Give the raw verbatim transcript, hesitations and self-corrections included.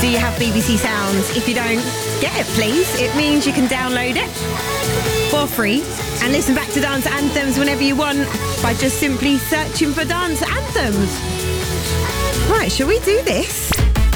Do you have B B C Sounds? If you don't, get it, please. It means you can download it for free and listen back to dance anthems whenever you want by just simply searching for dance anthems. Right, shall we do this?